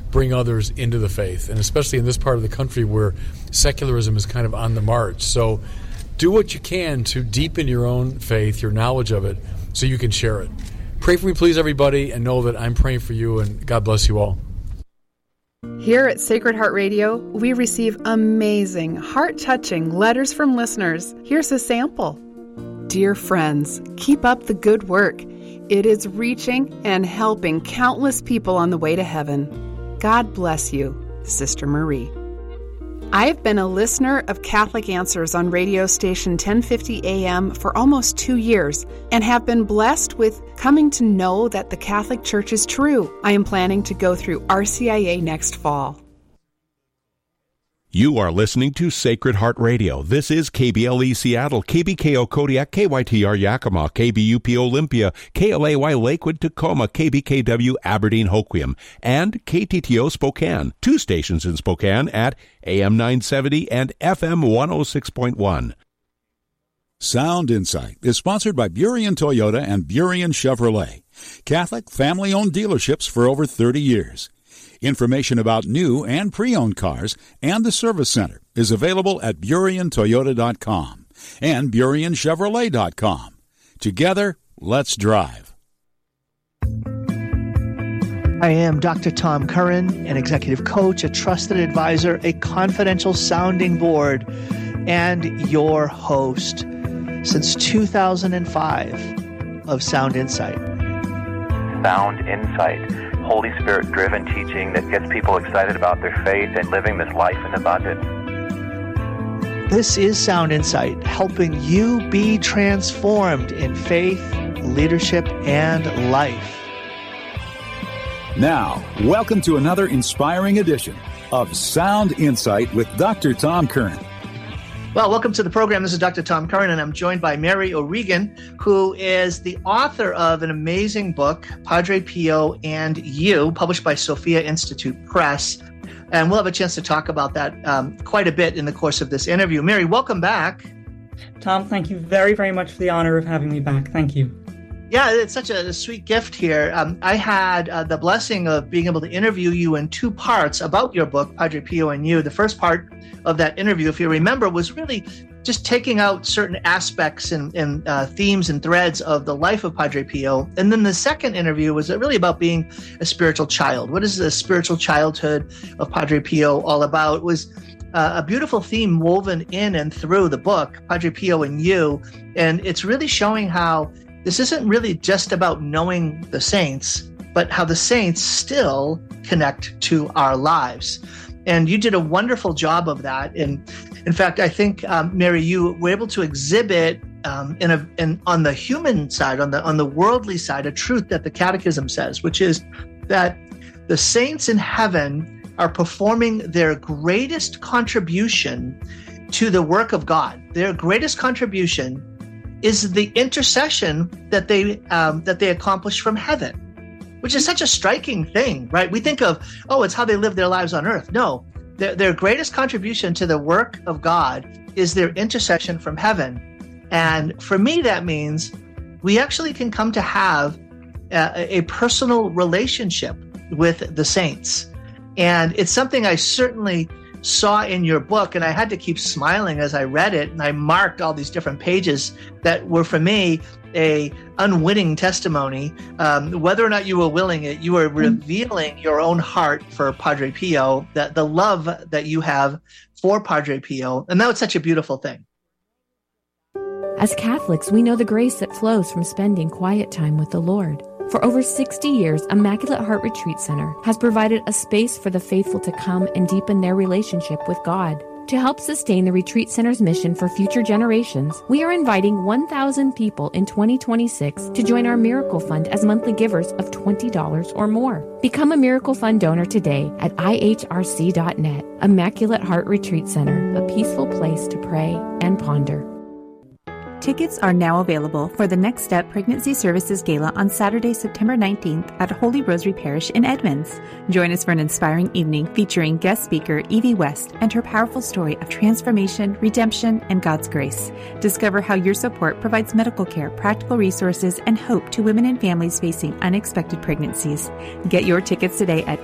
bring others into the faith, and especially in this part of the country where secularism is kind of on the march. So do what you can to deepen your own faith, your knowledge of it, so you can share it. Pray for me, please, everybody, and know that I'm praying for you, and God bless you all. Here at Sacred Heart Radio, we receive amazing, heart-touching letters from listeners. Here's a sample. Dear friends, keep up the good work. It is reaching and helping countless people on the way to heaven. God bless you, Sister Marie. I have been a listener of Catholic Answers on radio station 1050 AM for almost 2 years and have been blessed with coming to know that the Catholic Church is true. I am planning to go through RCIA next fall. You are listening to Sacred Heart Radio. This is KBLE Seattle, KBKO Kodiak, KYTR Yakima, KBUP Olympia, KLAY Lakewood, Tacoma, KBKW Aberdeen Hoquiam, and KTTO Spokane. 2 stations in Spokane at AM 970 and FM 106.1. Sound Insight is sponsored by Burien Toyota and Burien Chevrolet, Catholic family-owned dealerships for over 30 years. Information about new and pre-owned cars and the service center is available at BurienToyota.com and BurienChevrolet.com. Together, let's drive. I am Dr. Tom Curran, an executive coach, a trusted advisor, a confidential sounding board, and your host since 2005 of Sound Insight. Sound Insight. Holy Spirit-driven teaching that gets people excited about their faith and living this life in abundance. This is Sound Insight, helping you be transformed in faith, leadership, and life. Now, welcome to another inspiring edition of Sound Insight with Dr. Tom Curran. Well, welcome to the program. This is Dr. Tom Curran, and I'm joined by Mary O'Regan, who is the author of an amazing book, Padre Pio and You, published by Sophia Institute Press. And we'll have a chance to talk about that quite a bit in the course of this interview. Mary, welcome back. Tom, thank you very, very much for the honor of having me back. Thank you. Yeah, it's such a sweet gift here. I had the blessing of being able to interview you in 2 parts about your book, Padre Pio and You. The first part of that interview, if you remember, was really just taking out certain aspects and themes and threads of the life of Padre Pio. And then the second interview was really about being a spiritual child. What is the spiritual childhood of Padre Pio all about? It was a beautiful theme woven in and through the book, Padre Pio and You. And it's really showing how this isn't really just about knowing the saints, but how the saints still connect to our lives. And you did a wonderful job of that. And in fact, I think, Mary, you were able to exhibit on the human side, on the worldly side, a truth that the Catechism says, which is that the saints in heaven are performing their greatest contribution to the work of God. Their greatest contribution is the intercession that they accomplish from heaven, which is such a striking thing, right? We think of, it's how they live their lives on earth. No, their greatest contribution to the work of God is their intercession from heaven. And for me, that means we actually can come to have a personal relationship with the saints. And it's something I certainly saw in your book, and I had to keep smiling as I read it, and I marked all these different pages that were, for me, a unwitting testimony. Whether or not you were willing it, you were revealing your own heart for Padre Pio, that the love that you have for Padre Pio, and that was such a beautiful thing. As Catholics, we know the grace that flows from spending quiet time with the Lord. For over 60 years, Immaculate Heart Retreat Center has provided a space for the faithful to come and deepen their relationship with God. To help sustain the Retreat Center's mission for future generations, we are inviting 1,000 people in 2026 to join our Miracle Fund as monthly givers of $20 or more. Become a Miracle Fund donor today at ihrc.net. Immaculate Heart Retreat Center, a peaceful place to pray and ponder. Tickets are now available for the Next Step Pregnancy Services Gala on Saturday, September 19th at Holy Rosary Parish in Edmonds. Join us for an inspiring evening featuring guest speaker Evie West and her powerful story of transformation, redemption, and God's grace. Discover how your support provides medical care, practical resources, and hope to women and families facing unexpected pregnancies. Get your tickets today at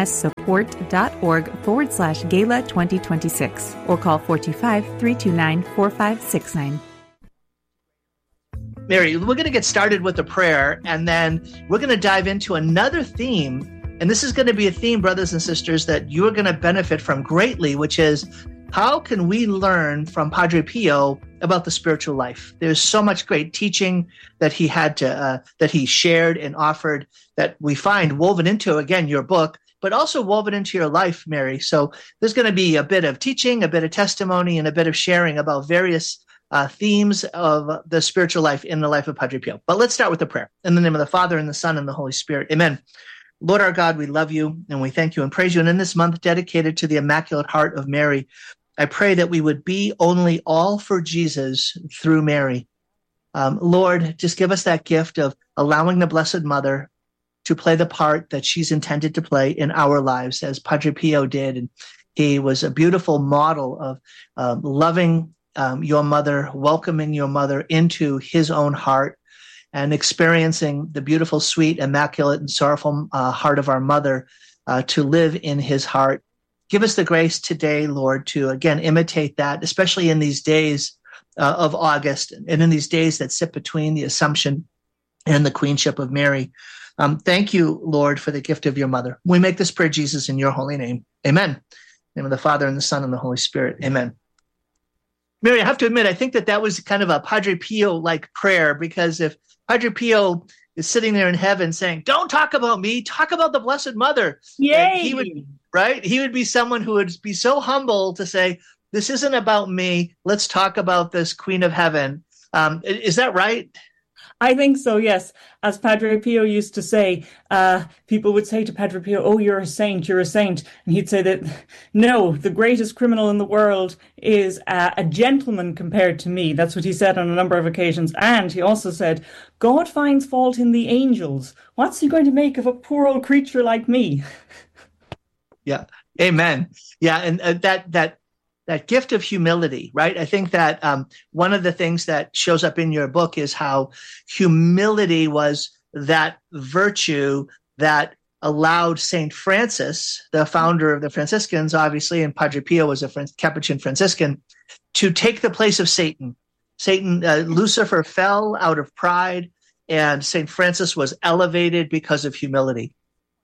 nsussupport.org/Gala 2026 or call 425-329-4569. Mary, we're going to get started with a prayer, and then we're going to dive into another theme. And this is going to be a theme, brothers and sisters, that you are going to benefit from greatly, which is how can we learn from Padre Pio about the spiritual life? There's so much great teaching that he had to, that he shared and offered that we find woven into, again, your book, but also woven into your life, Mary. So there's going to be a bit of teaching, a bit of testimony, and a bit of sharing about various themes of the spiritual life in the life of Padre Pio. But let's start with the prayer. In the name of the Father, and the Son, and the Holy Spirit. Amen. Lord our God, we love you, and we thank you and praise you. And in this month dedicated to the Immaculate Heart of Mary, I pray that we would be only all for Jesus through Mary. Lord, just give us that gift of allowing the Blessed Mother to play the part that she's intended to play in our lives, as Padre Pio did. And he was a beautiful model of loving your mother, welcoming your mother into his own heart, and experiencing the beautiful, sweet, immaculate, and sorrowful heart of our mother to live in his heart. Give us the grace today, Lord, to again imitate that, especially in these days of August and in these days that sit between the Assumption and the Queenship of Mary. Thank you, Lord, for the gift of your mother. We make this prayer, Jesus, in your holy name. Amen. In the name of the Father, and the Son, and the Holy Spirit. Amen. Mary, I have to admit, I think that was kind of a Padre Pio-like prayer, because if Padre Pio is sitting there in heaven saying, "Don't talk about me, talk about the Blessed Mother," yay! He would be someone who would be so humble to say, "This isn't about me. Let's talk about this Queen of Heaven." Is that right? I think so, yes. As Padre Pio used to say, people would say to Padre Pio, "Oh, you're a saint, you're a saint." And he'd say that, no, the greatest criminal in the world is a gentleman compared to me. That's what he said on a number of occasions. And he also said, God finds fault in the angels. What's he going to make of a poor old creature like me? Yeah, amen. Yeah, and that gift of humility, right? I think that one of the things that shows up in your book is how humility was that virtue that allowed St. Francis, the founder of the Franciscans, obviously, and Padre Pio was a Capuchin Franciscan, to take the place of Satan. Lucifer fell out of pride, and St. Francis was elevated because of humility.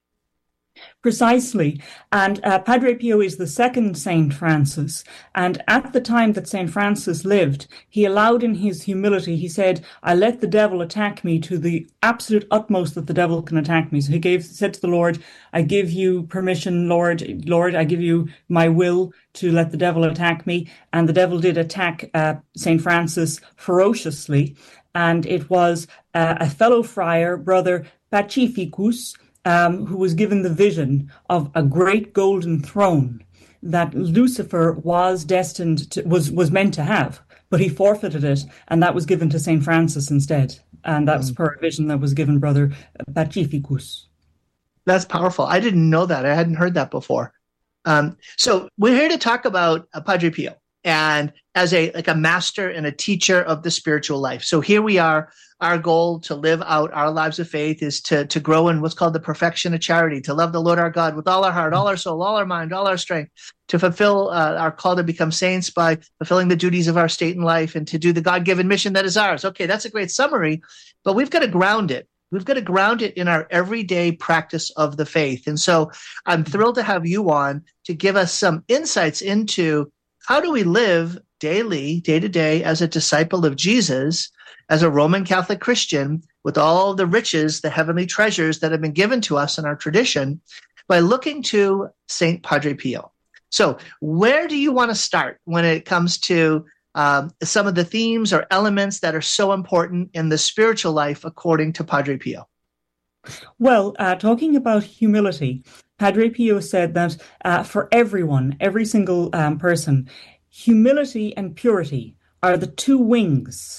Precisely. And Padre Pio is the second St. Francis. And at the time that St. Francis lived, he allowed in his humility, he said, "I let the devil attack me to the absolute utmost that the devil can attack me." So he said to the Lord, "I give you permission, Lord, I give you my will to let the devil attack me." And the devil did attack St. Francis ferociously. And it was a fellow friar, Brother Pacificus, who was given the vision of a great golden throne that Lucifer was destined to, was meant to have, but he forfeited it, and that was given to St. Francis instead. And that was per a vision that was given Brother Pacificus. That's powerful. I didn't know that. I hadn't heard that before. So we're here to talk about Padre Pio, and as a master and a teacher of the spiritual life. So here we are. Our goal to live out our lives of faith is to grow in what's called the perfection of charity, to love the Lord our God with all our heart, all our soul, all our mind, all our strength, to fulfill our call to become saints by fulfilling the duties of our state in life, and to do the God-given mission that is ours. Okay, that's a great summary, but we've got to ground it. We've got to ground it in our everyday practice of the faith. And so I'm thrilled to have you on to give us some insights into how do we live daily, day to day, as a disciple of Jesus, as a Roman Catholic Christian, with all the riches, the heavenly treasures that have been given to us in our tradition, by looking to St. Padre Pio. So where do you want to start when it comes to some of the themes or elements that are so important in the spiritual life according to Padre Pio? Well, talking about humility, Padre Pio said that for everyone, every single person, humility and purity are the two wings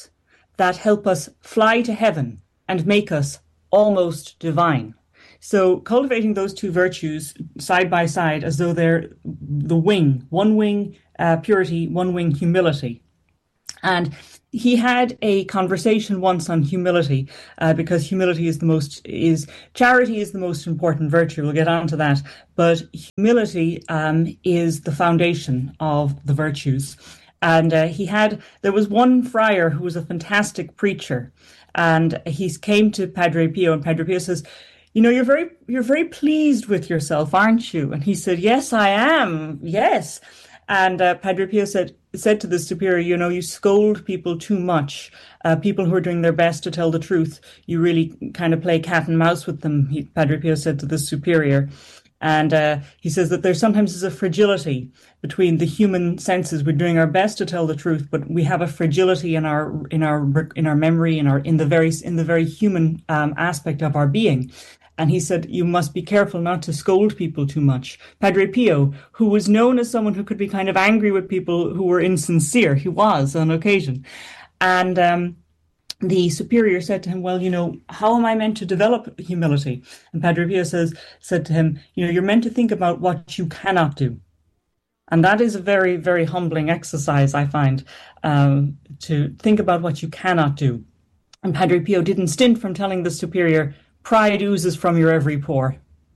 that help us fly to heaven and make us almost divine. So cultivating those two virtues side by side as though they're the wing, one wing purity, one wing humility. And he had a conversation once on humility, because humility charity is the most important virtue. We'll get on to that. But humility is the foundation of the virtues. And there was one friar who was a fantastic preacher, and he came to Padre Pio, and Padre Pio says, you're very pleased with yourself, aren't you? And he said, yes, I am. Yes. And Padre Pio said to the superior, you scold people too much. People who are doing their best to tell the truth, you really kind of play cat and mouse with them, Padre Pio said to the superior. And he says that there sometimes is a fragility between the human senses. We're doing our best to tell the truth, but we have a fragility in our memory, in the very human aspect of our being. And he said, you must be careful not to scold people too much. Padre Pio, who was known as someone who could be kind of angry with people who were insincere, he was on occasion. And the superior said to him, well, how am I meant to develop humility? And Padre Pio said to him, you're meant to think about what you cannot do. And that is a very, very humbling exercise, I find, to think about what you cannot do. And Padre Pio didn't stint from telling the superior, pride oozes from your every pore.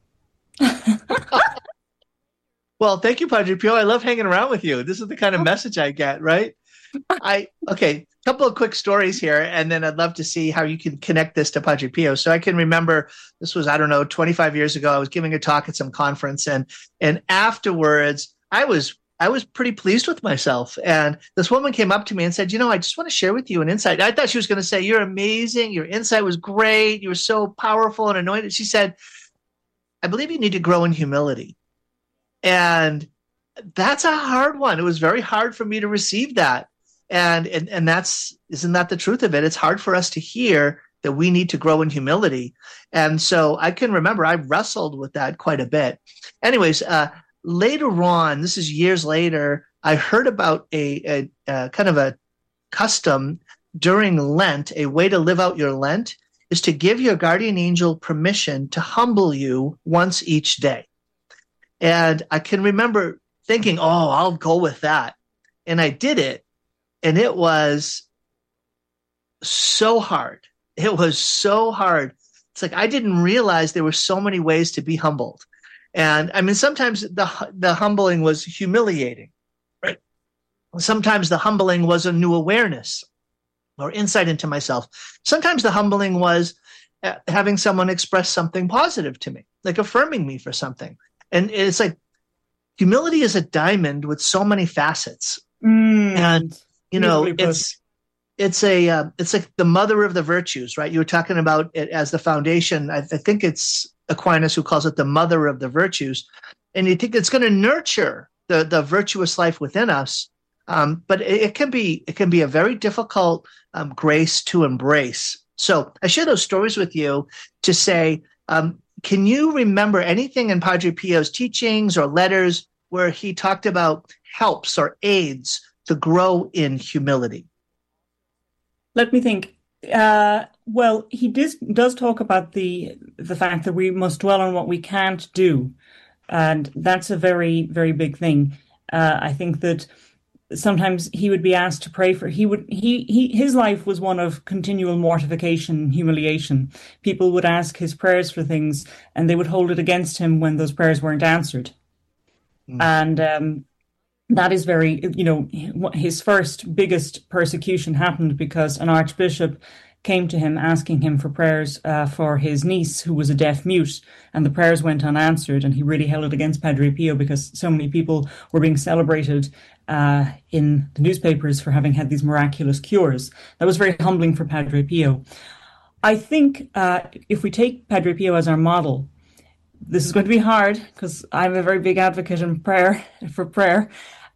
Well, thank you, Padre Pio. I love hanging around with you. This is the kind of message I get, right? Okay, couple of quick stories here, and then I'd love to see how you can connect this to Padre Pio. So I can remember this was, 25 years ago. I was giving a talk at some conference, and afterwards I was pretty pleased with myself. And this woman came up to me and said, I just want to share with you an insight. I thought she was going to say, you're amazing. Your insight was great. You were so powerful and anointed. She said, I believe you need to grow in humility. And that's a hard one. It was very hard for me to receive that. And isn't that the truth of it? It's hard for us to hear that we need to grow in humility. And so I can remember I wrestled with that quite a bit. Anyways, later on, this is years later, I heard about a kind of a custom during Lent. A way to live out your Lent is to give your guardian angel permission to humble you once each day. And I can remember thinking, I'll go with that. And I did it. And it was so hard. It was so hard. It's like I didn't realize there were so many ways to be humbled. And I mean, sometimes the humbling was humiliating, right? Sometimes the humbling was a new awareness or insight into myself. Sometimes the humbling was having someone express something positive to me, like affirming me for something. And it's like humility is a diamond with so many facets. And it's like the mother of the virtues, right? You were talking about it as the foundation. I think it's Aquinas who calls it the mother of the virtues. And you think it's going to nurture the virtuous life within us. But it can be a very difficult grace to embrace. So I share those stories with you to say, can you remember anything in Padre Pio's teachings or letters where he talked about helps or aids to grow in humility? Let me think. Well, he does talk about the fact that we must dwell on what we can't do. And that's a very, very big thing. I think that sometimes he would be asked to pray for, his life was one of continual mortification and humiliation. People would ask his prayers for things and they would hold it against him when those prayers weren't answered. And that is very, his first biggest persecution happened because an archbishop came to him asking him for prayers for his niece, who was a deaf mute, and the prayers went unanswered, and he really held it against Padre Pio because so many people were being celebrated in the newspapers for having had these miraculous cures. That was very humbling for Padre Pio. I think if we take Padre Pio as our model, this is going to be hard because I'm a very big advocate for prayer.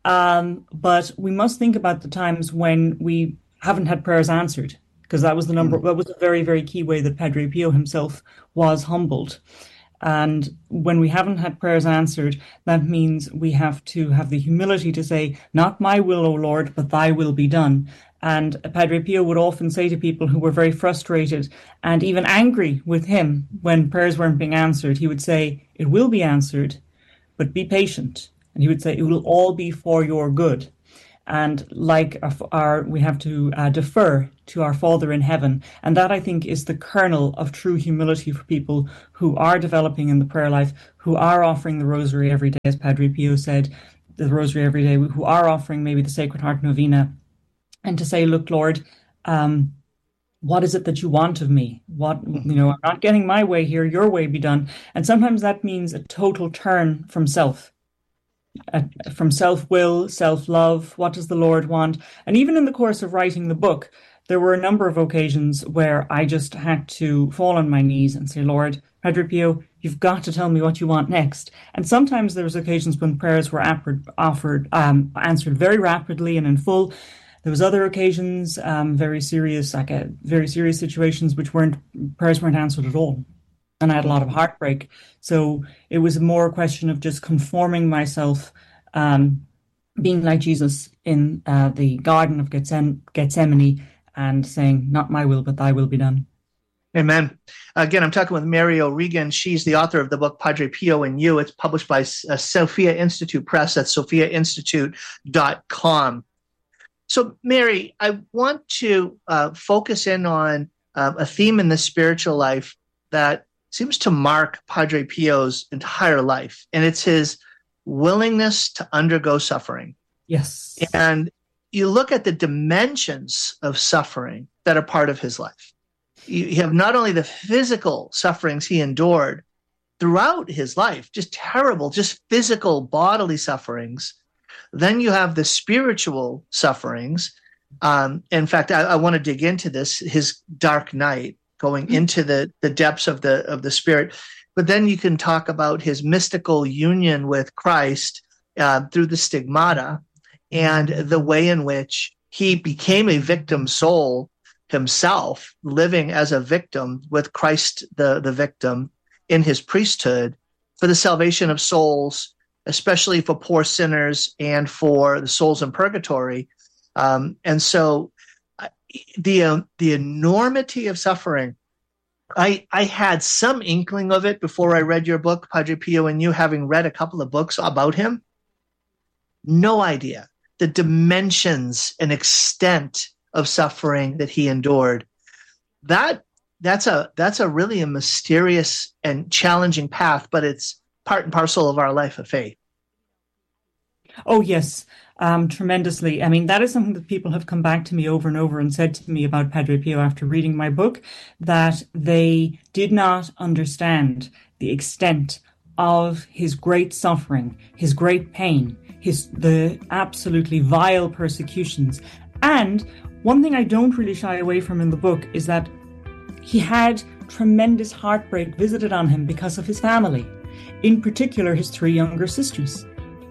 But we must think about the times when we haven't had prayers answered, because that was that was a very, very key way that Padre Pio himself was humbled. And when we haven't had prayers answered, that means we have to have the humility to say, not my will, O Lord, but thy will be done. And Padre Pio would often say to people who were very frustrated and even angry with him when prayers weren't being answered, he would say, "It will be answered, but be patient." And he would say, "It will all be for your good." And like we have to defer to our Father in heaven. And that, I think, is the kernel of true humility for people who are developing in the prayer life, who are offering the rosary every day, as Padre Pio said, the rosary every day, who are offering maybe the Sacred Heart Novena, and to say, "Look, Lord, what is it that you want of me? I'm not getting my way here, your way be done." And sometimes that means a total turn from self. From self-will, self-love, what does the Lord want? And even in the course of writing the book, there were a number of occasions where I just had to fall on my knees and say, "Lord, Padre Pio, you've got to tell me what you want next." And sometimes there was occasions when prayers were answered very rapidly and in full. There was other occasions, very serious situations, prayers weren't answered at all. And I had a lot of heartbreak. So it was more a question of just conforming myself, being like Jesus in the Garden of Gethsemane and saying, "Not my will, but thy will be done." Amen. Again, I'm talking with Mary O'Regan. She's the author of the book, Padre Pio and You. It's published by Sophia Institute Press. That's sophiainstitute.com. So, Mary, I want to focus in on a theme in the spiritual life that seems to mark Padre Pio's entire life, and it's his willingness to undergo suffering. Yes. And you look at the dimensions of suffering that are part of his life. You have not only the physical sufferings he endured throughout his life, just terrible, just physical bodily sufferings. Then you have the spiritual sufferings. In fact, I want to dig into this, his dark night, going into the depths of the spirit. But then you can talk about his mystical union with Christ through the stigmata and the way in which he became a victim soul himself, living as a victim with Christ, the victim, in his priesthood for the salvation of souls, especially for poor sinners and for the souls in purgatory. And so the enormity of suffering, I had some inkling of it before I read your book, Padre Pio and You, having read a couple of books about him. No idea the dimensions and extent of suffering that he endured. That's a really a mysterious and challenging path, but it's part and parcel of our life of faith. Oh, yes. Tremendously. I mean, that is something that people have come back to me over and over and said to me about Padre Pio after reading my book, that they did not understand the extent of his great suffering, his great pain, the absolutely vile persecutions. And one thing I don't really shy away from in the book is that he had tremendous heartbreak visited on him because of his family, in particular his 3 younger sisters.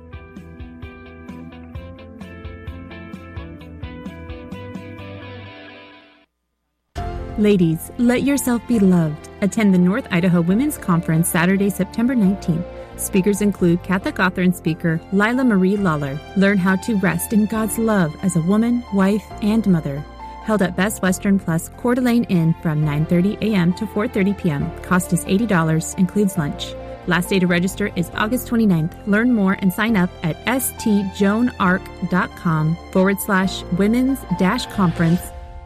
Ladies, let yourself be loved. Attend the North Idaho Women's Conference Saturday, September 19th. Speakers include Catholic author and speaker Lila Marie Lawler. Learn how to rest in God's love as a woman, wife, and mother. Held at Best Western Plus Coeur d'Alene Inn from 9:30 a.m. to 4:30 p.m. Cost is $80, includes lunch. Last day to register is August 29th. Learn more and sign up at stjoanarc.com/women's-conference.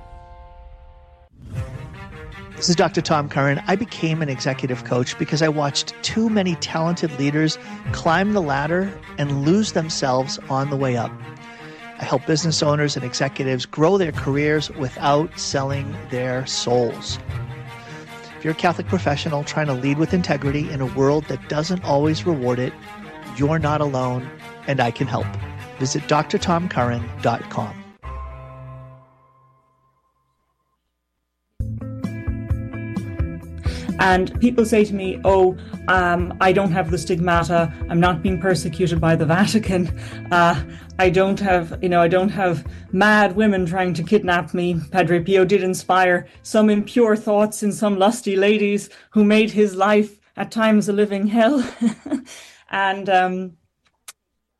This is Dr. Tom Curran. I became an executive coach because I watched too many talented leaders climb the ladder and lose themselves on the way up. I help business owners and executives grow their careers without selling their souls. If you're a Catholic professional trying to lead with integrity in a world that doesn't always reward it, you're not alone, and I can help. Visit drtomcurran.com. And people say to me, I don't have the stigmata. I'm not being persecuted by the Vatican. I don't have mad women trying to kidnap me. Padre Pio did inspire some impure thoughts in some lusty ladies who made his life at times a living hell. And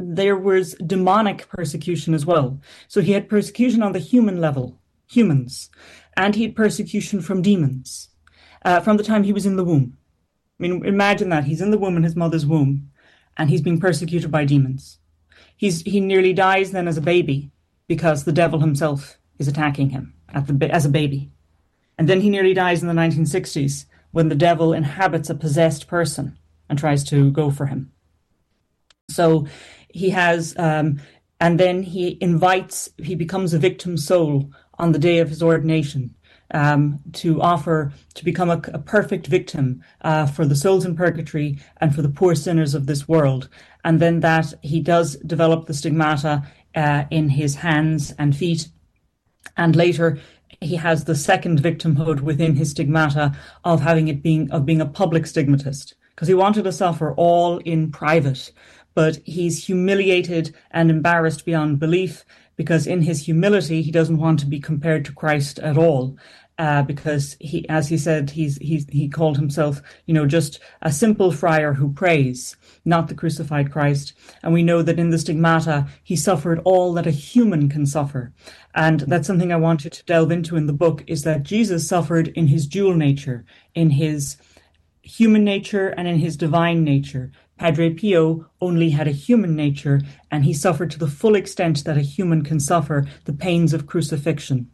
there was demonic persecution as well. So he had persecution on the human level, humans, and he had persecution from demons from the time he was in the womb. I mean, imagine that. He's in the womb, in his mother's womb, and he's being persecuted by demons. He nearly dies then as a baby because the devil himself is attacking him as a baby. And then he nearly dies in the 1960s when the devil inhabits a possessed person and tries to go for him. So he has, and then he becomes a victim soul on the day of his ordination to become a perfect victim for the souls in purgatory and for the poor sinners of this world. And then that he does develop the stigmata in his hands and feet. And later he has the second victimhood within his stigmata of being a public stigmatist, because he wanted to suffer all in private. But he's humiliated and embarrassed beyond belief because in his humility, he doesn't want to be compared to Christ at all. Because he, as he said, he called himself, just a simple friar who prays, not the crucified Christ. And we know that in the stigmata, he suffered all that a human can suffer. And that's something I wanted to delve into in the book, is that Jesus suffered in his dual nature, in his human nature and in his divine nature. Padre Pio only had a human nature, and he suffered to the full extent that a human can suffer the pains of crucifixion.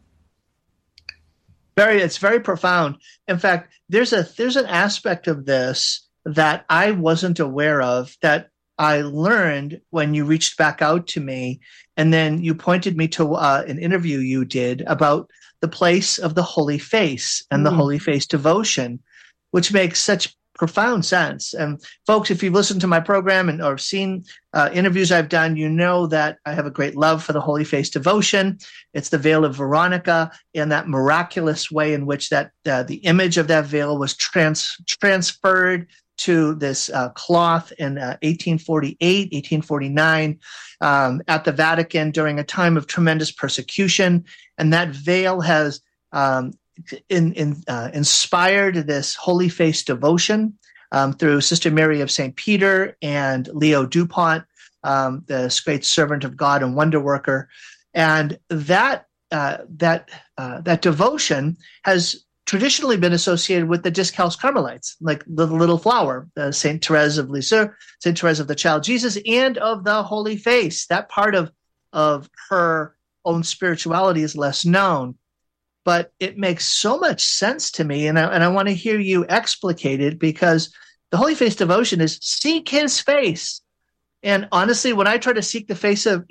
It's very profound. In fact, there's an aspect of this that I wasn't aware of that I learned when you reached back out to me, and then you pointed me to an interview you did about the place of the Holy Face and the Holy Face devotion, which makes such profound sense. And folks, if you've listened to my program or seen interviews I've done, you know that I have a great love for the Holy Face devotion. It's the veil of Veronica, and that miraculous way in which that the image of that veil was transferred to this cloth in 1848, 1849 at the Vatican during a time of tremendous persecution. And that veil has inspired this Holy Face devotion through Sister Mary of St. Peter and Leo Dupont, this great servant of God and wonder worker. And that devotion has traditionally been associated with the Discalced Carmelites, like the little flower, St. Therese of Lisieux, St. Therese of the Child Jesus, and of the Holy Face. That part of her own spirituality is less known. But it makes so much sense to me, and I want to hear you explicate it, because the Holy Face devotion is seek his face. And honestly, when I try to seek the face of,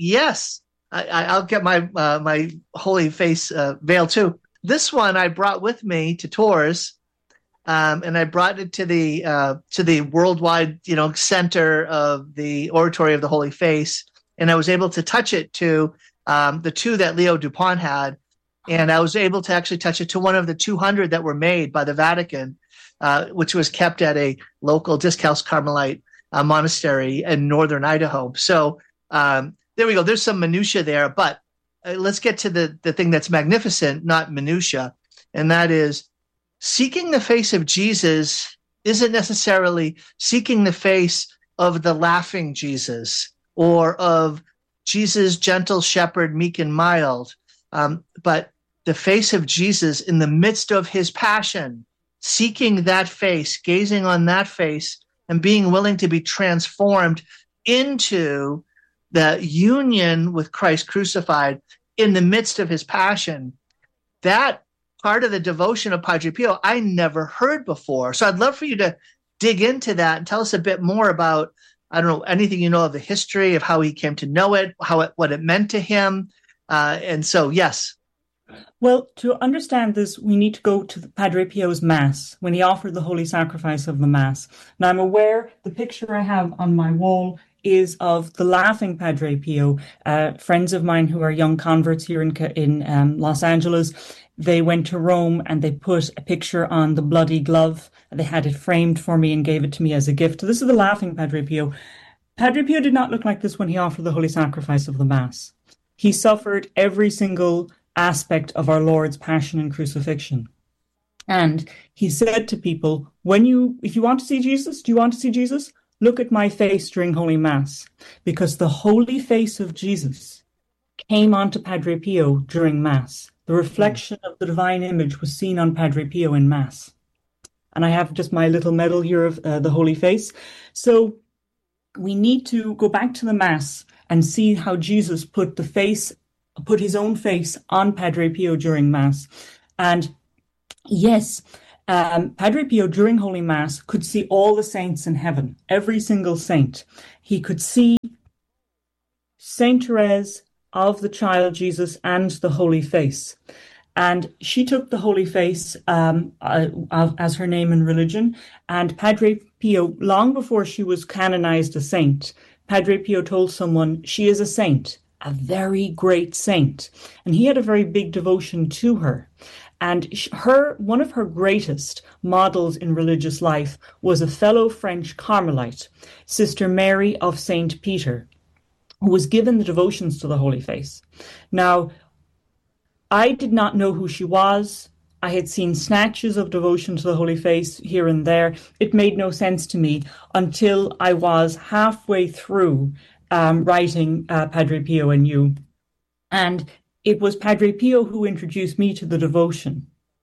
I'll get my Holy Face veil too. This one I brought with me to Tours, and I brought it to the worldwide center of the Oratory of the Holy Face, and I was able to touch it to the two that Leo Dupont had. And I was able to actually touch it to one of the 200 that were made by the Vatican, which was kept at a local Discalced Carmelite monastery in northern Idaho. So there we go. There's some minutia there, but let's get to the thing that's magnificent, not minutia, and that is seeking the face of Jesus isn't necessarily seeking the face of the laughing Jesus or of Jesus, gentle shepherd, meek and mild, but the face of Jesus in the midst of his passion, seeking that face, gazing on that face, and being willing to be transformed into the union with Christ crucified in the midst of his passion. That part of the devotion of Padre Pio I never heard before. So I'd love for you to dig into that and tell us a bit more about, I don't know, anything you know of the history of how he came to know it, what it meant to him. And so, yes. Well, to understand this, we need to go to Padre Pio's Mass, when he offered the Holy Sacrifice of the Mass. Now, I'm aware the picture I have on my wall is of the laughing Padre Pio. Friends of mine who are young converts here in Los Angeles, they went to Rome and they put a picture on the bloody glove. They had it framed for me and gave it to me as a gift. So this is the laughing Padre Pio. Padre Pio did not look like this when he offered the Holy Sacrifice of the Mass. He suffered every single aspect of our Lord's passion and crucifixion. And he said to people, if you want to see Jesus, do you want to see Jesus? look at my face during Holy Mass, because the holy face of Jesus came onto Padre Pio during Mass. The reflection of the divine image was seen on Padre Pio in Mass. And I have just my little medal here of the holy face. So we need to go back to the Mass and see how Jesus put his own face on Padre Pio during Mass. And yes, Padre Pio during Holy Mass could see all the saints in heaven, every single saint. He could see Saint Therese of the Child Jesus and the Holy Face. And she took the Holy Face as her name in religion. And Padre Pio, long before she was canonized a saint, Padre Pio told someone, she is a saint, a very great saint. And he had a very big devotion to her. And one of her greatest models in religious life was a fellow French Carmelite, Sister Mary of St. Peter, who was given the devotions to the Holy Face. Now, I did not know who she was. I had seen snatches of devotion to the Holy Face here and there. It made no sense to me until I was halfway through writing Padre Pio and You. And it was Padre Pio who introduced me to the devotion,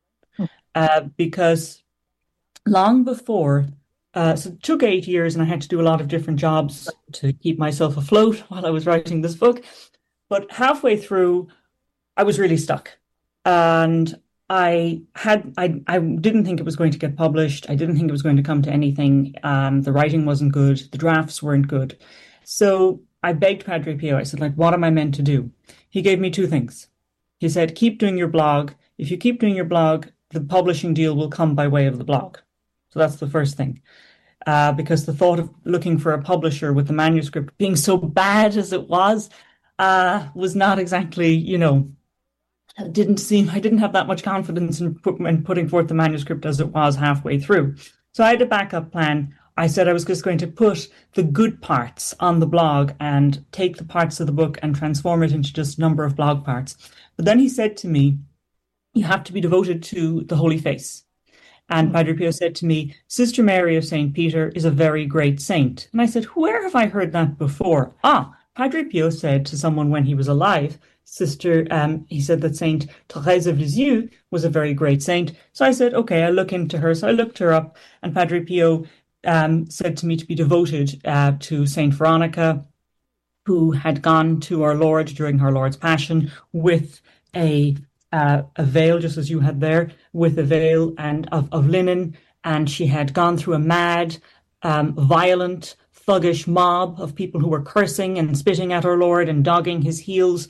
because long before, so it took 8 years and I had to do a lot of different jobs to keep myself afloat while I was writing this book. But halfway through, I was really stuck. And I didn't think it was going to get published. I didn't think it was going to come to anything. The writing wasn't good. The drafts weren't good. So I begged Padre Pio. I said, what am I meant to do? He gave me two things. He said, keep doing your blog. If you keep doing your blog, the publishing deal will come by way of the blog. So that's the first thing. Because the thought of looking for a publisher with the manuscript being so bad as it was not exactly, I didn't have that much confidence in putting forth the manuscript as it was halfway through. So I had a backup plan. I said I was just going to put the good parts on the blog and take the parts of the book and transform it into just a number of blog parts. But then he said to me, you have to be devoted to the Holy Face. And Padre Pio said to me, Sister Mary of St. Peter is a very great saint. And I said, where have I heard that before? Padre Pio said to someone when he was alive, he said that Saint Therese of Lisieux was a very great saint. So I said, okay, I'll look into her. So I looked her up, and Padre Pio said to me to be devoted to Saint Veronica, who had gone to our Lord during her Lord's Passion with a veil, just as you had there, with a veil and of linen, and she had gone through a mad, violent, thuggish mob of people who were cursing and spitting at our Lord and dogging his heels,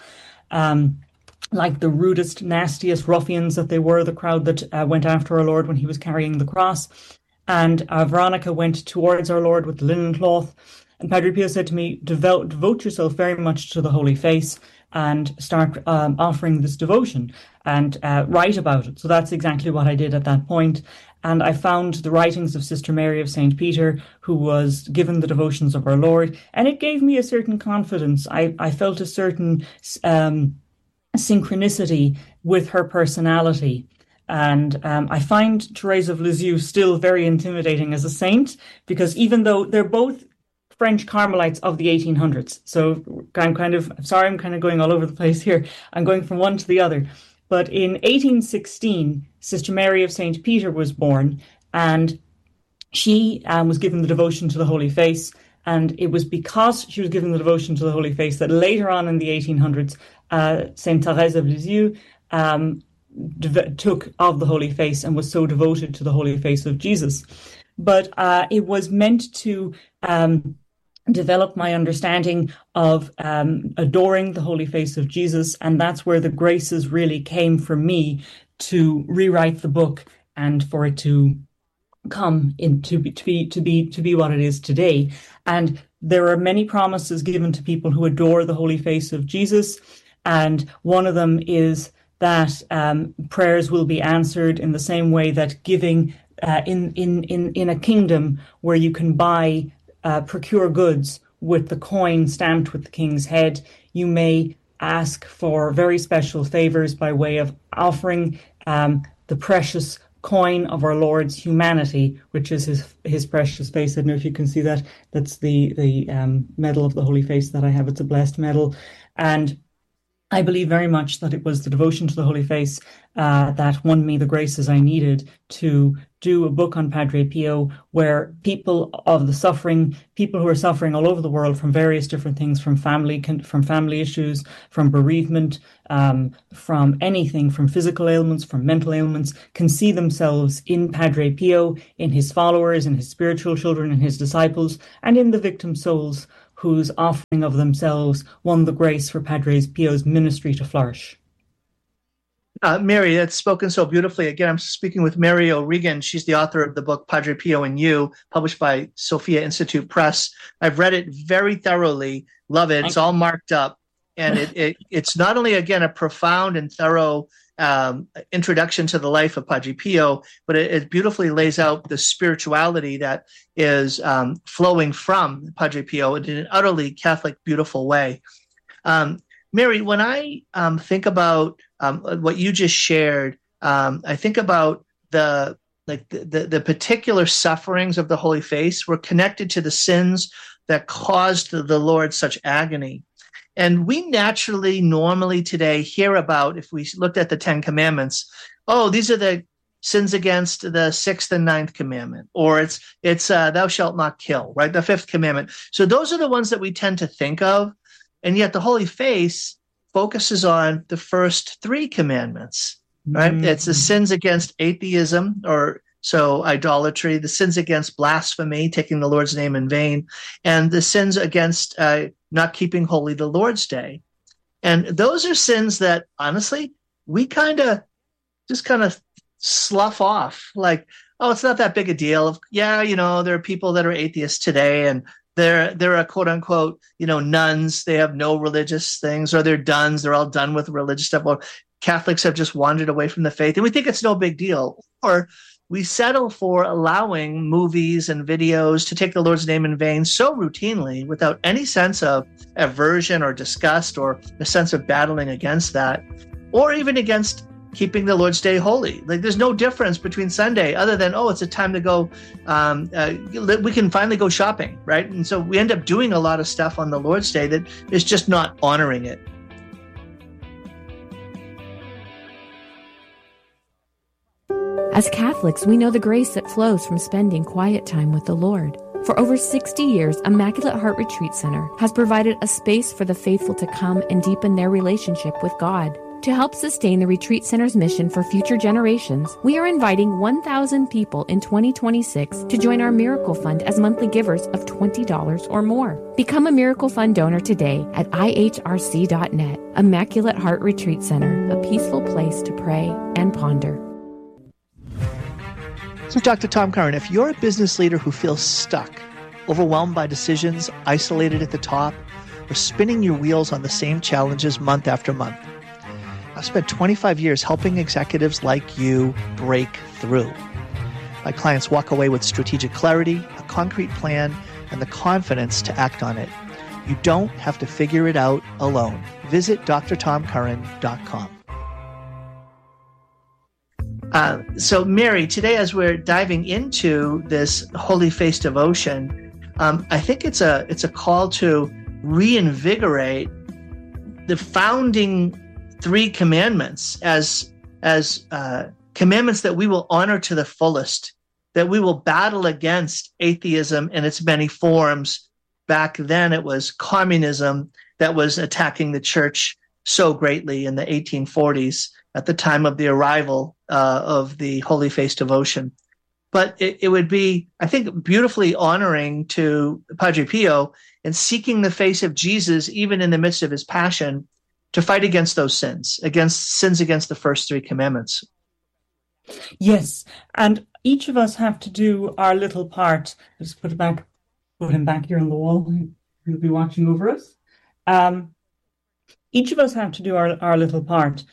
like the rudest, nastiest ruffians that they were, the crowd that went after our Lord when he was carrying the cross. And Veronica went towards our Lord with the linen cloth. And Padre Pio said to me, devote yourself very much to the Holy Face and start offering this devotion and write about it. So that's exactly what I did at that point. And I found the writings of Sister Mary of St. Peter, who was given the devotions of our Lord. And it gave me a certain confidence. I felt a certain synchronicity with her personality. And I find Therese of Lisieux still very intimidating as a saint, because even though they're both French Carmelites of the 1800s, so I'm kind of going all over the place here. I'm going from one to the other. But in 1816, Sister Mary of St. Peter was born, and she was given the devotion to the Holy Face. And it was because she was given the devotion to the Holy Face that later on in the 1800s, Saint Therese of Lisieux took of the Holy Face and was so devoted to the Holy Face of Jesus. But it was meant to develop my understanding of adoring the Holy Face of Jesus, and that's where the graces really came for me to rewrite the book and for it to come into to be what it is today. And there are many promises given to people who adore the Holy Face of Jesus, and one of them is that prayers will be answered in the same way that giving in a kingdom where you can procure goods with the coin stamped with the king's head, you may ask for very special favors by way of offering the precious coin of our Lord's humanity, which is his precious face. I don't know if you can see that. That's the medal of the Holy Face that I have. It's a blessed medal. And I believe very much that it was the devotion to the Holy Face that won me the graces I needed to do a book on Padre Pio, where people of the suffering, people who are suffering all over the world from various different things, from family issues, from bereavement, from anything, from physical ailments, from mental ailments, can see themselves in Padre Pio, in his followers, in his spiritual children, in his disciples, and in the victim souls whose offering of themselves won the grace for Padre Pio's ministry to flourish. Mary, that's spoken so beautifully. Again, I'm speaking with Mary O'Regan. She's the author of the book Padre Pio and You, published by Sophia Institute Press. I've read it very thoroughly. Love it. It's all marked up. And it's not only, again, a profound and thorough introduction to the life of Padre Pio, but it beautifully lays out the spirituality that is flowing from Padre Pio in an utterly Catholic, beautiful way. Mary, when I think about what you just shared, I think about the particular sufferings of the Holy Face were connected to the sins that caused the Lord such agony. And we normally today hear about, if we looked at the 10 Commandments, oh, these are the sins against the 6th and 9th commandment, or it's thou shalt not kill, right? The 5th commandment. So those are the ones that we tend to think of. And yet the Holy Face focuses on the first 3 commandments, right? Mm-hmm. It's the sins against atheism, or so idolatry, the sins against blasphemy, taking the Lord's name in vain, and the sins against not keeping holy the Lord's Day. And those are sins that, honestly, we kind of slough off. Like, oh, it's not that big a deal. Yeah, there are people that are atheists today, and they're a quote unquote, nuns. They have no religious things, or they're duns. They're all done with religious stuff. Or Catholics have just wandered away from the faith, and we think it's no big deal. Or we settle for allowing movies and videos to take the Lord's name in vain so routinely without any sense of aversion or disgust or a sense of battling against that, or even against keeping the Lord's Day holy. Like, there's no difference between Sunday other than, it's a time to go, we can finally go shopping, right? And so we end up doing a lot of stuff on the Lord's Day that is just not honoring it. As Catholics, we know the grace that flows from spending quiet time with the Lord. For over 60 years, Immaculate Heart Retreat Center has provided a space for the faithful to come and deepen their relationship with God. To help sustain the Retreat Center's mission for future generations, we are inviting 1,000 people in 2026 to join our Miracle Fund as monthly givers of $20 or more. Become a Miracle Fund donor today at ihrc.net. Immaculate Heart Retreat Center, a peaceful place to pray and ponder. So, Dr. Tom Curran, if you're a business leader who feels stuck, overwhelmed by decisions, isolated at the top, or spinning your wheels on the same challenges month after month, I've spent 25 years helping executives like you break through. My clients walk away with strategic clarity, a concrete plan, and the confidence to act on it. You don't have to figure it out alone. Visit drtomcurran.com. So, Mary, today as we're diving into this Holy Face devotion, I think it's a call to reinvigorate the founding 3 commandments as commandments that we will honor to the fullest, that we will battle against atheism in its many forms. Back then, it was communism that was attacking the church so greatly in the 1840s at the time of the arrival of the Holy Face devotion. But it would be, I think, beautifully honoring to Padre Pio in seeking the face of Jesus, even in the midst of his passion, to fight against those sins against the first 3 commandments. Yes, and each of us have to do our little part. Just put him back here on the wall. He'll be watching over us. Each of us have to do our little part.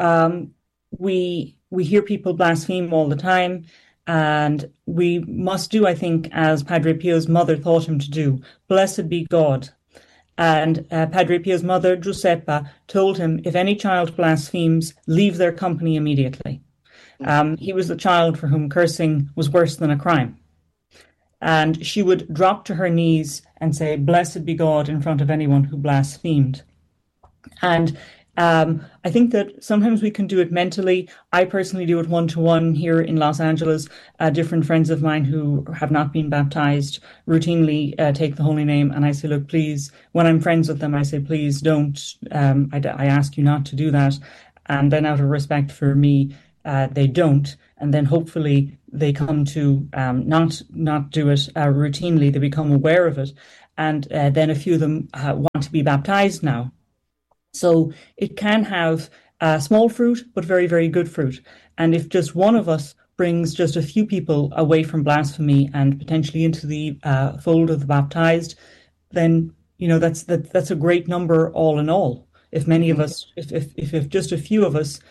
We hear people blaspheme all the time, and we must do, I think, as Padre Pio's mother taught him to do. Blessed be God. And Padre Pio's mother, Giuseppa, told him, if any child blasphemes, leave their company immediately. He was the child for whom cursing was worse than a crime. And she would drop to her knees and say, "Blessed be God," in front of anyone who blasphemed. And I think that sometimes we can do it mentally. I personally do it one-to-one here in Los Angeles. Different friends of mine who have not been baptized routinely take the holy name, and I say, look, please, when I'm friends with them, I say, please don't, I ask you not to do that. And then out of respect for me, they don't. And then hopefully they come to not do it routinely. They become aware of it. And then a few of them want to be baptized now. So it can have small fruit, but very, very good fruit. And if just one of us brings just a few people away from blasphemy and potentially into the fold of the baptized, then, that's a great number all in all. If many of us, if just a few of us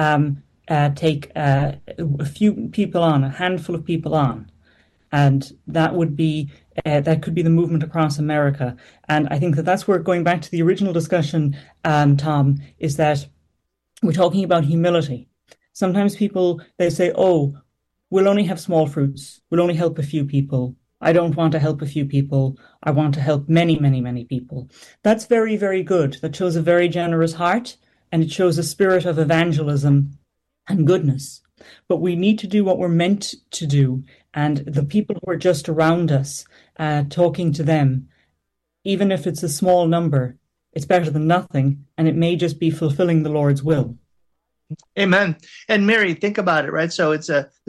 take a few people on, a handful of people on, and that would be that could be the movement across America. And I think that that's where, going back to the original discussion, Tom, is that we're talking about humility. Sometimes people, they say, oh, we'll only have small fruits. We'll only help a few people. I don't want to help a few people. I want to help many, many, many people. That's very, very good. That shows a very generous heart, and it shows a spirit of evangelism and goodness. But we need to do what we're meant to do. And the people who are just around us, talking to them, even if it's a small number, it's better than nothing. And it may just be fulfilling the Lord's will. Amen. And Mary, think about it, right? So it's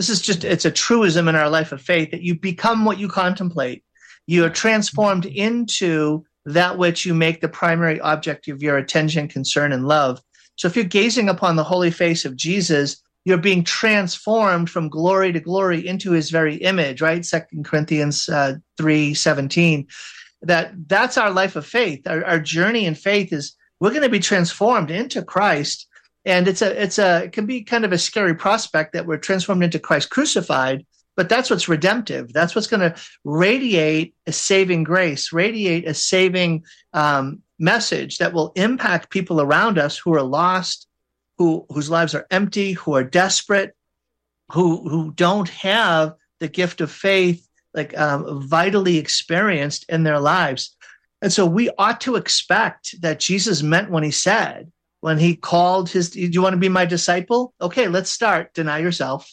a truism in our life of faith that you become what you contemplate. You are transformed into that which you make the primary object of your attention, concern, and love. So if you're gazing upon the holy face of Jesus, you're being transformed from glory to glory into his very image, right? 2 Corinthians 3:17. That's our life of faith. Our journey in faith is we're going to be transformed into Christ. And it can be kind of a scary prospect that we're transformed into Christ crucified, but that's what's redemptive. That's what's going to radiate a saving grace, radiate a saving message that will impact people around us who are lost, whose lives are empty, who are desperate, who don't have the gift of faith vitally experienced in their lives. And so we ought to expect that Jesus meant when he called do you want to be my disciple? Okay, let's start. Deny yourself.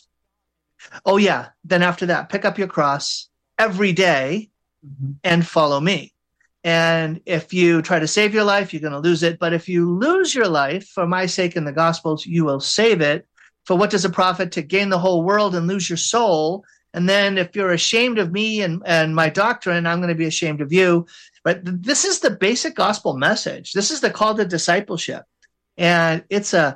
Oh yeah. Then after that, pick up your cross every day and follow me. And if you try to save your life, you're going to lose it. But if you lose your life for my sake in the Gospels, you will save it. For what does it profit to gain the whole world and lose your soul? And then if you're ashamed of me and my doctrine, I'm going to be ashamed of you. Right? This is the basic gospel message. This is the call to discipleship. And it's a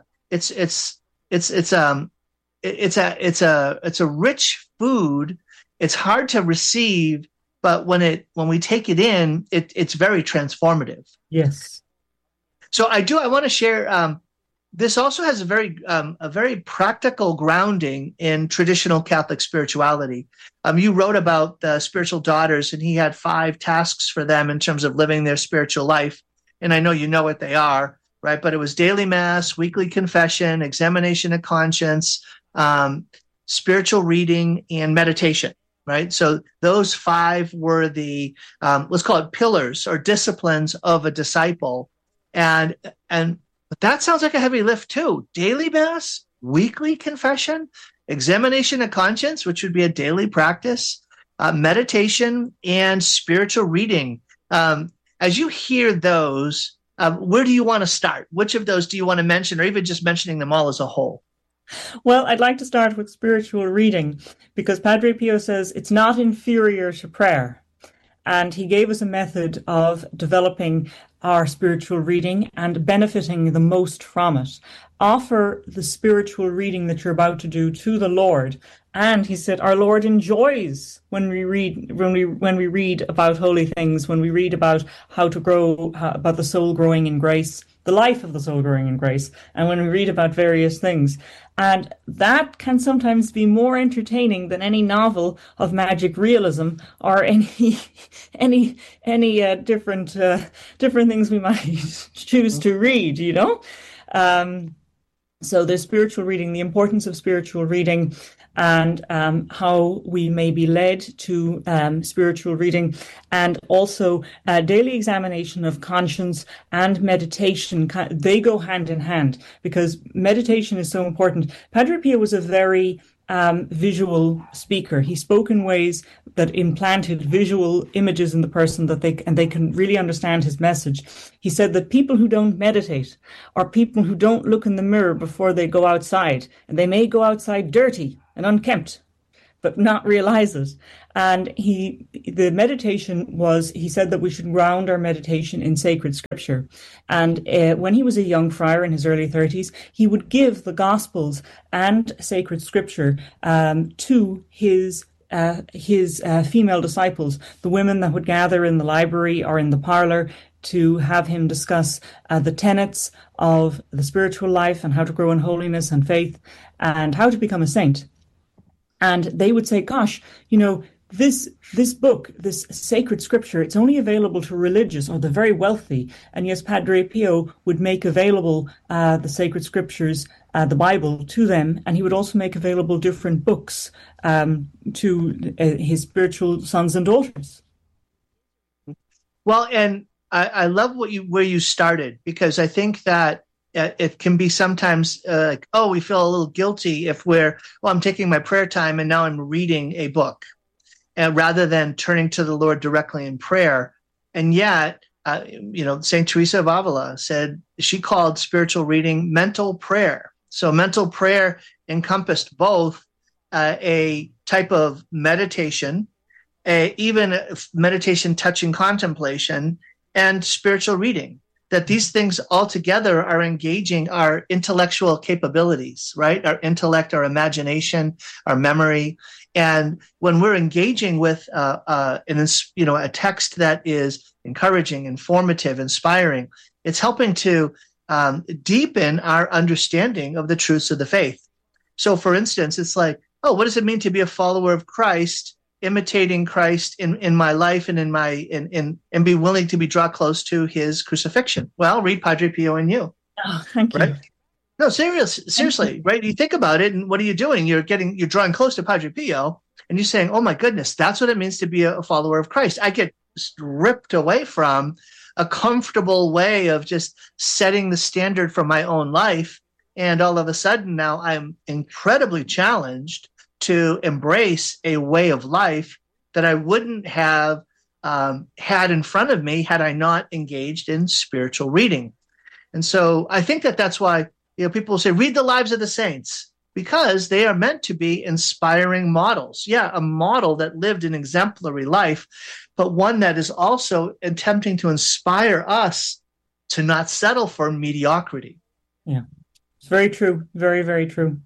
rich food. It's hard to receive. But when we take it in, it's very transformative. Yes. So I want to share. This also has a very practical grounding in traditional Catholic spirituality. You wrote about the spiritual daughters, and he had 5 tasks for them in terms of living their spiritual life. And I know you know what they are, right? But it was daily mass, weekly confession, examination of conscience, spiritual reading, and meditation. Right. So those 5 were the, let's call it pillars or disciplines of a disciple. And that sounds like a heavy lift too. Daily mass, weekly confession, examination of conscience, which would be a daily practice, meditation, and spiritual reading. As you hear those, where do you want to start? Which of those do you want to mention, or even just mentioning them all as a whole? Well, I'd like to start with spiritual reading, because Padre Pio says it's not inferior to prayer. And he gave us a method of developing our spiritual reading and benefiting the most from it. Offer the spiritual reading that you're about to do to the Lord. And he said, our Lord enjoys when we read about holy things, when we read about how to grow, about the soul growing in grace, the life of the soul growing in grace, and when we read about various things. And that can sometimes be more entertaining than any novel of magic realism or any different things we might choose to read, So there's spiritual reading, the importance of spiritual reading, and how we may be led to spiritual reading, and also daily examination of conscience and meditation. They go hand in hand because meditation is so important. Padre Pio was a very visual speaker. He spoke in ways that implanted visual images in the person that they can really understand his message. He said that people who don't meditate are people who don't look in the mirror before they go outside, and they may go outside dirty and unkempt, but not realize it. And the meditation was, he said that we should ground our meditation in sacred scripture. And when he was a young friar in his early 30s, he would give the Gospels and sacred scripture to his female disciples, the women that would gather in the library or in the parlor to have him discuss the tenets of the spiritual life and how to grow in holiness and faith and how to become a saint. And they would say, gosh, this book, this sacred scripture, it's only available to religious or the very wealthy. And yes, Padre Pio would make available the sacred scriptures, the Bible, to them. And he would also make available different books to his spiritual sons and daughters. Well, and I love where you started, because I think that it can be sometimes like, oh, we feel a little guilty if I'm taking my prayer time and now I'm reading a book, and rather than turning to the Lord directly in prayer. And yet, St. Teresa of Avila said she called spiritual reading mental prayer. So mental prayer encompassed both a type of meditation, even meditation touching contemplation, and spiritual reading. That these things all together are engaging our intellectual capabilities, right? Our intellect, our imagination, our memory. And when we're engaging with a text that is encouraging, informative, inspiring, it's helping to deepen our understanding of the truths of the faith. So, for instance, it's like, oh, what does it mean to be a follower of Christ, imitating Christ in my life and and be willing to draw close to his crucifixion? Well, read Padre Pio and You. Oh, thank you. Right? No, seriously, right? You think about it, and what are you doing? You're drawing close to Padre Pio, and you're saying, oh my goodness, that's what it means to be a follower of Christ. I get ripped away from a comfortable way of just setting the standard for my own life, and all of a sudden now I'm incredibly challenged to embrace a way of life that I wouldn't have had in front of me had I not engaged in spiritual reading. And so I think that's why people say, read the lives of the saints, because they are meant to be inspiring models. Yeah, a model that lived an exemplary life, but one that is also attempting to inspire us to not settle for mediocrity. Yeah, it's very true. Very, very true.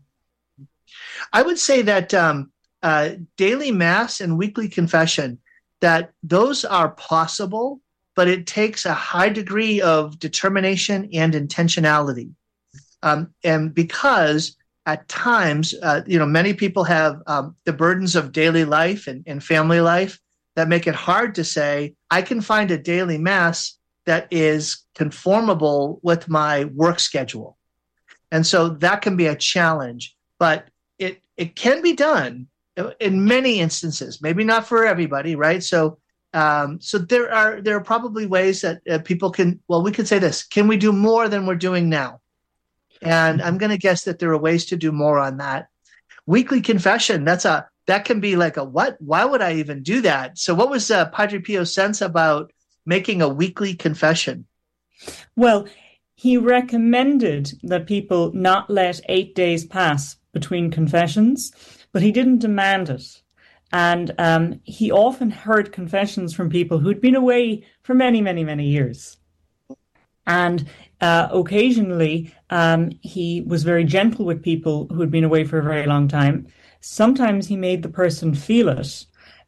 I would say that daily Mass and weekly confession, that those are possible, but it takes a high degree of determination and intentionality. And because at times, many people have the burdens of daily life and family life that make it hard to say, I can find a daily Mass that is conformable with my work schedule. And so that can be a challenge, but it can be done in many instances, maybe not for everybody, right? So there are probably ways that people can, we could say this, can we do more than we're doing now? And I'm going to guess that there are ways to do more on that. Weekly confession, that can be like a what? Why would I even do that? So what was Padre Pio's sense about making a weekly confession? Well, he recommended that people not let 8 days pass between confessions, but he didn't demand it. And he often heard confessions from people who'd been away for many, many, many years. And occasionally, he was very gentle with people who had been away for a very long time. Sometimes he made the person feel it.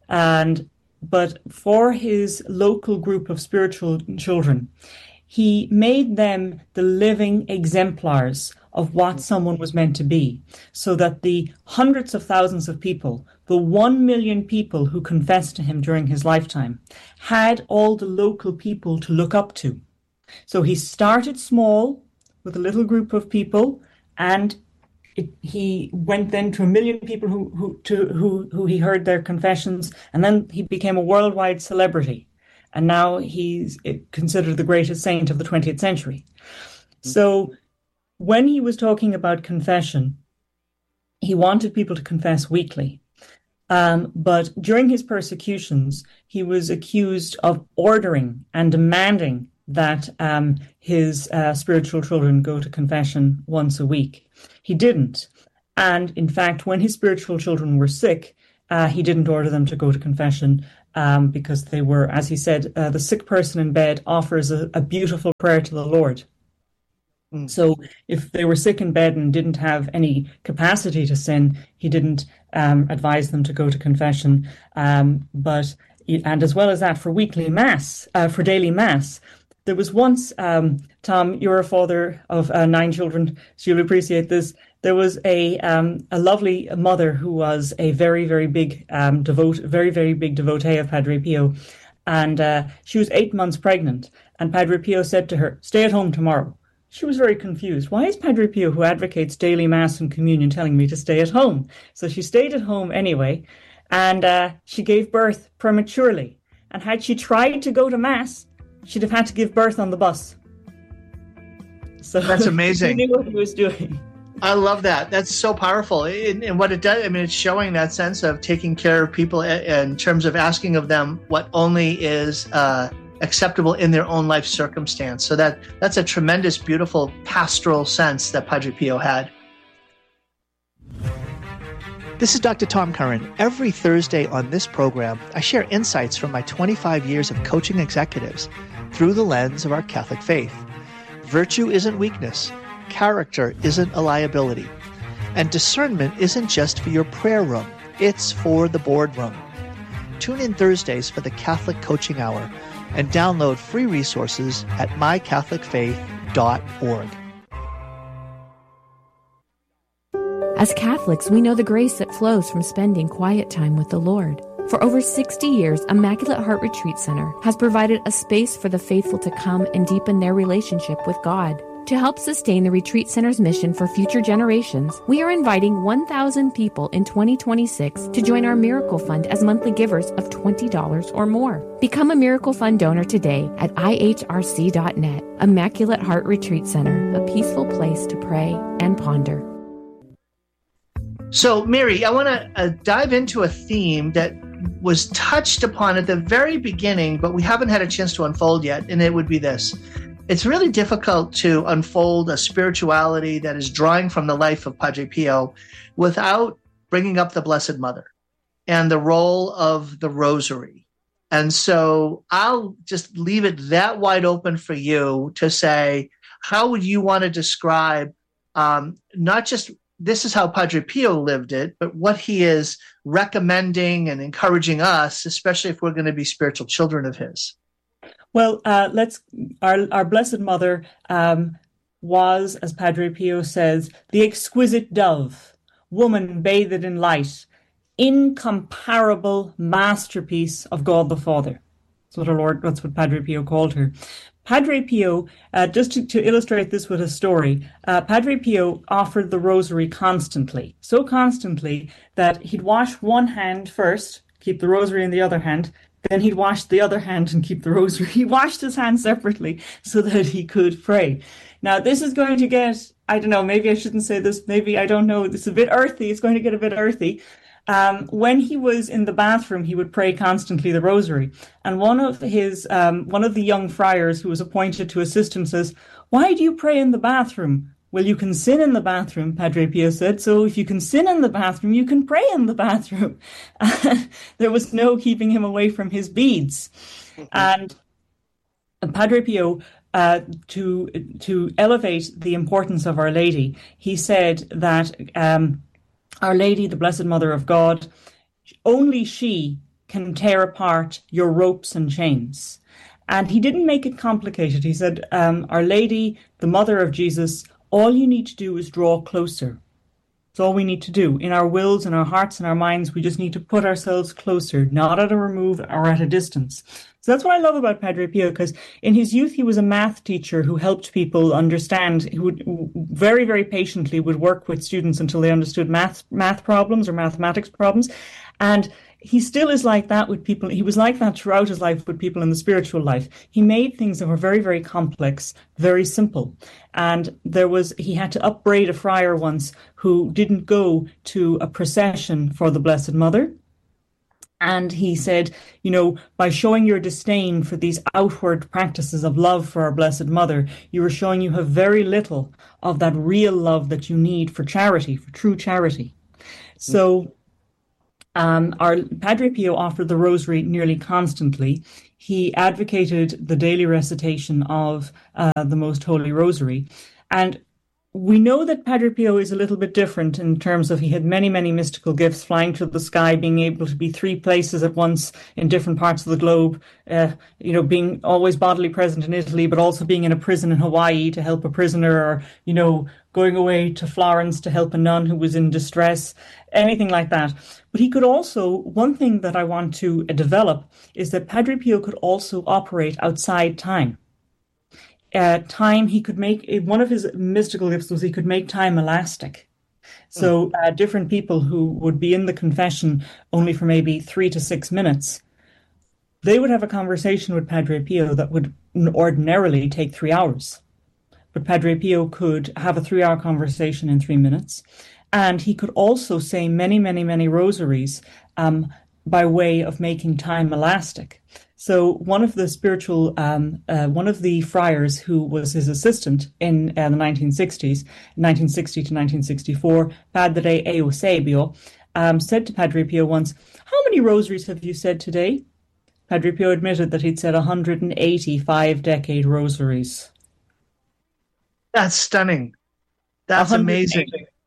But for his local group of spiritual children, he made them the living exemplars of what someone was meant to be, so that the hundreds of thousands of people, the 1 million people who confessed to him during his lifetime, had all the local people to look up to. So he started small with a little group of people, And he went then to 1 million people who he heard their confessions, and then he became a worldwide celebrity. And now he's considered the greatest saint of the 20th century. So when he was talking about confession, he wanted people to confess weekly. But during his persecutions, he was accused of ordering and demanding that his spiritual children go to confession once a week. He didn't. And in fact, when his spiritual children were sick, he didn't order them to go to confession because they were, as he said, the sick person in bed offers a beautiful prayer to the Lord. So if they were sick in bed and didn't have any capacity to sin, he didn't advise them to go to confession. And as well as that, for weekly mass, for daily mass, there was once, Tom, you're a father of 9 children, so you'll appreciate this. There was a lovely mother who was a very, very big devotee of Padre Pio, and she was 8 months pregnant. And Padre Pio said to her, "Stay at home tomorrow." She was very confused. Why is Padre Pio, who advocates daily mass and communion, telling me to stay at home? So she stayed at home anyway, and she gave birth prematurely. And had she tried to go to mass, she'd have had to give birth on the bus. So that's amazing. He knew what he was doing. I love that. That's so powerful. And what it does, I mean, it's showing that sense of taking care of people in terms of asking of them what only is acceptable in their own life circumstance. So that's a tremendous, beautiful pastoral sense that Padre Pio had. This is Dr. Tom Curran. Every Thursday on this program, I share insights from my 25 years of coaching executives through the lens of our Catholic faith. Virtue isn't weakness. Character isn't a liability. And discernment isn't just for your prayer room. It's for the boardroom. Tune in Thursdays for the Catholic Coaching Hour and download free resources at mycatholicfaith.org. As Catholics, we know the grace that flows from spending quiet time with the Lord. For over 60 years, Immaculate Heart Retreat Center has provided a space for the faithful to come and deepen their relationship with God. To help sustain the Retreat Center's mission for future generations, we are inviting 1,000 people in 2026 to join our Miracle Fund as monthly givers of $20 or more. Become a Miracle Fund donor today at ihrc.net. Immaculate Heart Retreat Center, a peaceful place to pray and ponder. So, Mary, I want to dive into a theme that was touched upon at the very beginning, but we haven't had a chance to unfold yet, and it would be this. It's really difficult to unfold a spirituality that is drawing from the life of Padre Pio without bringing up the Blessed Mother and the role of the Rosary. And so I'll just leave it that wide open for you to say, how would you want to describe not just this is how Padre Pio lived it, but what he is recommending and encouraging us, especially if we're going to be spiritual children of his? Well, our Blessed Mother was, as Padre Pio says, the exquisite dove, woman bathed in light, incomparable masterpiece of God the Father. That's what Padre Pio called her. Padre Pio, just to illustrate this with a story, Padre Pio offered the rosary constantly, so constantly that he'd wash one hand first, keep the rosary in the other hand, then he'd wash the other hand and keep the rosary. He washed his hands separately so that he could pray. Now, this is going to get, I don't know, maybe I shouldn't say this, maybe, I don't know, it's a bit earthy, it's going to get a bit earthy. When he was in the bathroom, he would pray constantly the rosary. And one of the young friars who was appointed to assist him says, "Why do you pray in the bathroom?" "Well, you can sin in the bathroom," Padre Pio said. "So if you can sin in the bathroom, you can pray in the bathroom." There was no keeping him away from his beads. And Padre Pio, to elevate the importance of Our Lady, he said that Our Lady, the Blessed Mother of God, only she can tear apart your ropes and chains. And he didn't make it complicated. He said, Our Lady, the Mother of Jesus, all you need to do is draw closer. It's all we need to do. In our wills, in our hearts, in our minds, we just need to put ourselves closer, not at a remove or at a distance. So that's what I love about Padre Pio, because in his youth, he was a math teacher who helped people understand. He would very, very patiently would work with students until they understood math problems or mathematics problems. And he still is like that with people. He was like that throughout his life with people in the spiritual life. He made things that were very, very complex, very simple. And he had to upbraid a friar once who didn't go to a procession for the Blessed Mother. And he said, by showing your disdain for these outward practices of love for our Blessed Mother, you are showing you have very little of that real love that you need for charity, for true charity. So our Padre Pio offered the rosary nearly constantly. He advocated the daily recitation of the Most Holy Rosary. And we know that Padre Pio is a little bit different in terms of he had many, many mystical gifts, flying through the sky, being able to be 3 places at once in different parts of the globe, being always bodily present in Italy, but also being in a prison in Hawaii to help a prisoner, or, going away to Florence to help a nun who was in distress, anything like that. But he could also, one thing that I want to develop is that Padre Pio could also operate outside time. He could make, one of his mystical gifts was he could make time elastic. So different people who would be in the confession only for maybe 3 to 6 minutes, they would have a conversation with Padre Pio that would ordinarily take 3 hours. But Padre Pio could have a 3-hour conversation in 3 minutes. And he could also say many, many, many rosaries by way of making time elastic. So one of the one of the friars who was his assistant in the 1960s, 1960 to 1964, Padre Eusebio, said to Padre Pio once, "How many rosaries have you said today?" Padre Pio admitted that he'd said 185 decade rosaries. That's stunning. That's amazing.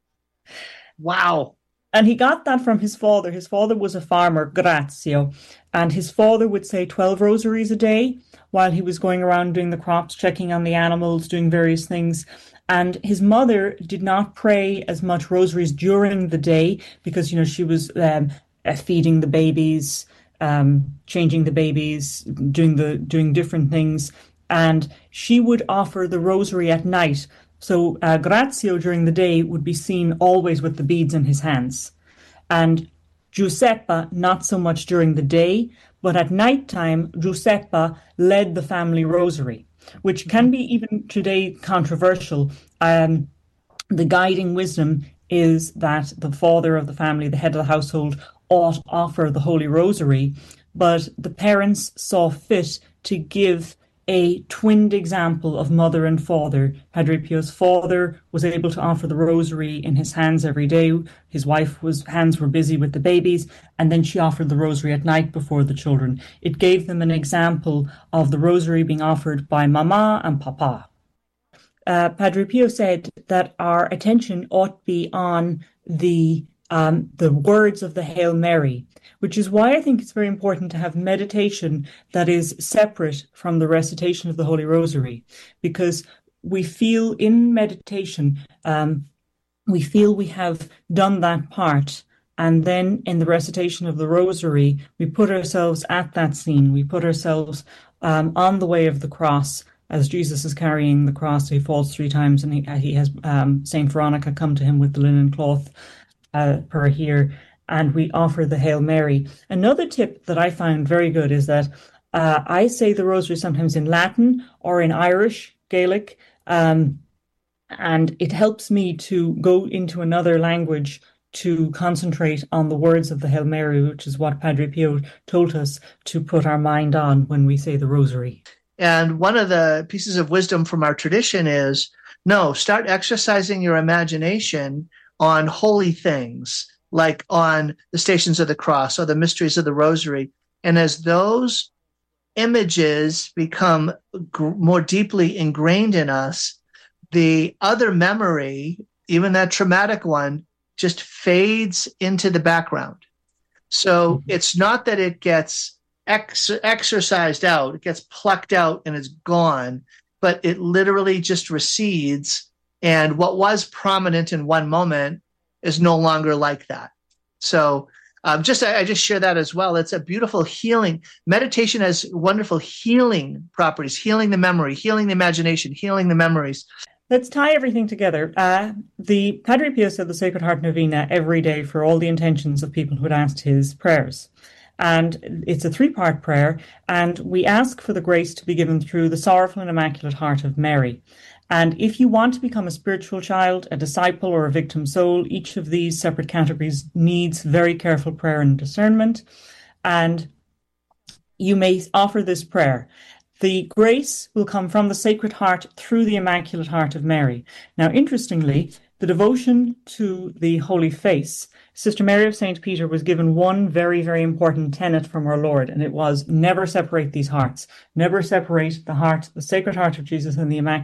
Wow. And he got that from his father. His father was a farmer, Grazio, and his father would say 12 rosaries a day while he was going around doing the crops, checking on the animals, doing various things. And his mother did not pray as much rosaries during the day because, she was feeding the babies, changing the babies, doing different things. And she would offer the rosary at night. So Grazio during the day would be seen always with the beads in his hands. And Giuseppa, not so much during the day, but at nighttime, Giuseppa led the family rosary, which can be even today controversial. The guiding wisdom is that the father of the family, the head of the household, ought offer the Holy Rosary, but the parents saw fit to give a twinned example of mother and father. Padre Pio's father was able to offer the rosary in his hands every day. His wife's hands were busy with the babies, and then she offered the rosary at night before the children. It gave them an example of the rosary being offered by Mama and Papa. Padre Pio said that our attention ought to be on the words of the Hail Mary, which is why I think it's very important to have meditation that is separate from the recitation of the Holy Rosary, because we feel in meditation, we feel we have done that part. And then in the recitation of the Rosary, we put ourselves at that scene. We put ourselves on the way of the cross as Jesus is carrying the cross. He falls 3 times and he has Saint Veronica come to him with the linen cloth per here. And we offer the Hail Mary. Another tip that I found very good is that I say the Rosary sometimes in Latin or in Irish, Gaelic, and it helps me to go into another language to concentrate on the words of the Hail Mary, which is what Padre Pio told us to put our mind on when we say the Rosary. And one of the pieces of wisdom from our tradition is, start exercising your imagination on holy things, like on the Stations of the Cross or the mysteries of the Rosary. And as those images become more deeply ingrained in us, the other memory, even that traumatic one, just fades into the background. So it's not that it gets exercised out, it gets plucked out and it's gone, but it literally just recedes. And what was prominent in one moment is no longer like that. So I just share that as well. It's a beautiful healing. Meditation has wonderful healing properties, healing the memory, healing the imagination, healing the memories. Let's tie everything together. The Padre Pio said the Sacred Heart Novena every day for all the intentions of people who had asked his prayers. And it's a 3-part prayer, and we ask for the grace to be given through the sorrowful and immaculate heart of Mary. And if you want to become a spiritual child, a disciple, or a victim soul, each of these separate categories needs very careful prayer and discernment. And you may offer this prayer. The grace will come from the Sacred Heart through the Immaculate Heart of Mary. Now, interestingly, the devotion to the Holy Face, Sister Mary of St. Peter was given one very, very important tenet from our Lord, and it was never separate these hearts. Never separate the heart, the Sacred Heart of Jesus and the Immaculate